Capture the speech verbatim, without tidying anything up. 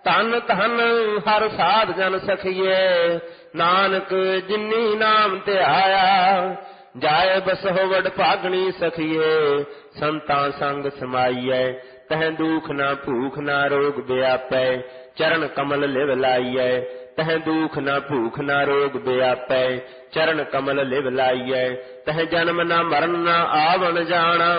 ਧਨ ਧਨ ਹਰ ਸਾਧ ਜਨ ਸਖੀਏ, ਨਾਨਕ ਜਿਨੀ ਨਾਮ ਧਿਆਇਆ। ਜਾਏ ਬਸਹੁ ਵਡ ਭਾਗਣੀ ਸਖੀਏ, ਸੰਤਾਂ ਸੰਗ ਸਮਾਈਐ। ਤਹ ਦੁਖ ਨਾ ਭੂਖ ਨਾ ਰੋਗ ਵਿਆਪੈ, ਚਰਨ ਕਮਲ ਲਿਵ ਲਾਈਐ। ਤਹ ਦੁਖ ਨਾ ਭੂਖ ਨਾ ਰੋਗ ਵਿਆਪੈ, ਚਰਨ ਕਮਲ ਲਿਵ ਲਾਈਐ। ਤਹ ਜਨਮ ਨਾ ਮਰਨ ਨਾ ਆਵਣ ਜਾਣਾ,